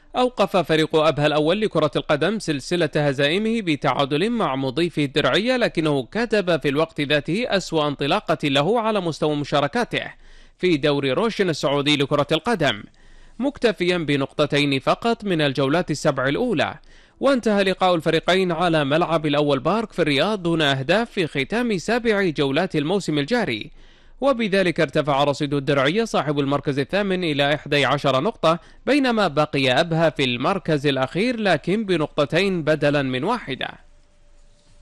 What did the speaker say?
أوقف فريق أبها الأول لكرة القدم سلسلة هزائمه بتعادل مع مضيفه الدرعية، لكنه كتب في الوقت ذاته أسوأ انطلاقة له على مستوى مشاركاته في دوري روشن السعودي لكرة القدم، مكتفيا بنقطتين فقط من الجولات السبع الأولى. وانتهى لقاء الفريقين على ملعب الأول بارك في الرياض دون أهداف في ختام سابع جولات الموسم الجاري، وبذلك ارتفع رصيد الدرعية صاحب المركز الثامن إلى 11 نقطة، بينما بقي أبها في المركز الأخير لكن بنقطتين بدلا من واحدة.